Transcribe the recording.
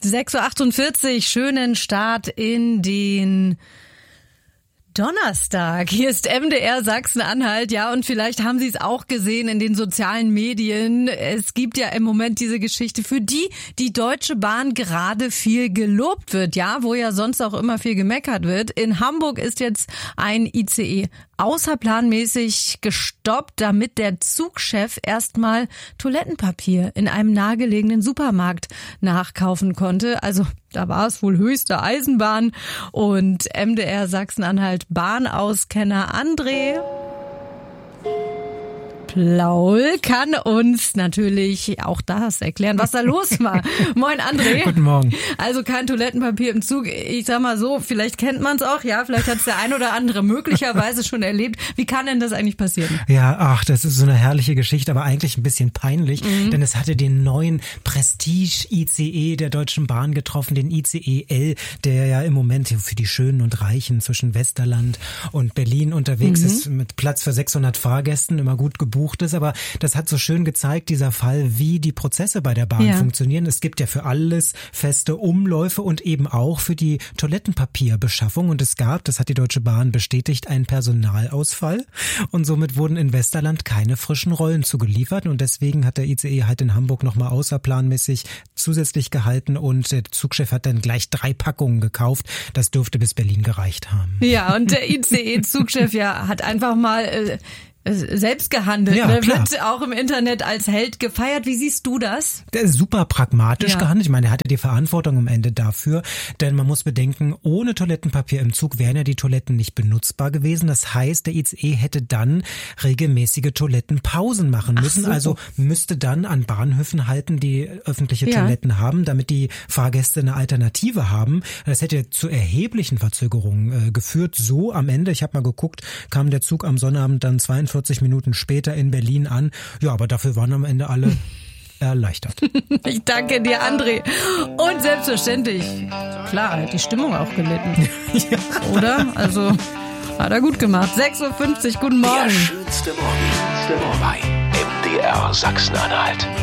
6.48 Uhr, schönen Start in den Donnerstag. Hier ist MDR Sachsen-Anhalt. Ja, und vielleicht haben Sie es auch gesehen in den sozialen Medien. Es gibt ja im Moment diese Geschichte, für die Deutsche Bahn gerade viel gelobt wird. Ja, wo ja sonst auch immer viel gemeckert wird. In Hamburg ist jetzt ein ICE außerplanmäßig gestoppt, damit der Zugchef erstmal Toilettenpapier in einem nahegelegenen Supermarkt nachkaufen konnte. Also da war es wohl höchste Eisenbahn. Und MDR Sachsen-Anhalt Bahnauskenner André Plaul kann uns natürlich auch das erklären, was da los war. Moin André. Guten Morgen. Also kein Toilettenpapier im Zug. Ich sag mal so, vielleicht kennt man es auch, ja, vielleicht hat es der ein oder andere möglicherweise schon erlebt. Wie kann denn das eigentlich passieren? Ja, das ist so eine herrliche Geschichte, aber eigentlich ein bisschen peinlich, denn es hatte den neuen Prestige-ICE der Deutschen Bahn getroffen, den ICE L, der ja im Moment für die Schönen und Reichen zwischen Westerland und Berlin unterwegs ist, mit Platz für 600 Fahrgästen, immer gut gebucht ist, aber das hat so schön gezeigt, dieser Fall, wie die Prozesse bei der Bahn funktionieren. Es gibt ja für alles feste Umläufe und eben auch für die Toilettenpapierbeschaffung und es gab, das hat die Deutsche Bahn bestätigt, einen Personalausfall und somit wurden in Westerland keine frischen Rollen zugeliefert und deswegen hat der ICE halt in Hamburg nochmal außerplanmäßig zusätzlich gehalten und der Zugchef hat dann gleich 3 Packungen gekauft. Das dürfte bis Berlin gereicht haben. Ja, und der ICE-Zugchef hat einfach mal selbst gehandelt. Ja, wird auch im Internet als Held gefeiert. Wie siehst du das? Der ist super pragmatisch gehandelt. Ich meine, er hatte die Verantwortung am Ende dafür, denn man muss bedenken, ohne Toilettenpapier im Zug wären ja die Toiletten nicht benutzbar gewesen. Das heißt, der ICE hätte dann regelmäßige Toilettenpausen machen müssen. Also müsste dann an Bahnhöfen halten, die öffentliche Toiletten haben, damit die Fahrgäste eine Alternative haben. Das hätte zu erheblichen Verzögerungen geführt. So am Ende, ich habe mal geguckt, kam der Zug am Sonnabend dann 42 Minuten später in Berlin an. Ja, aber dafür waren am Ende alle erleichtert. Ich danke dir, André. Und selbstverständlich, klar, hat die Stimmung auch gelitten. Oder? Also, hat er gut gemacht. 6.50 Uhr, guten Morgen. Der schönste Morgen bei MDR Sachsen-Anhalt.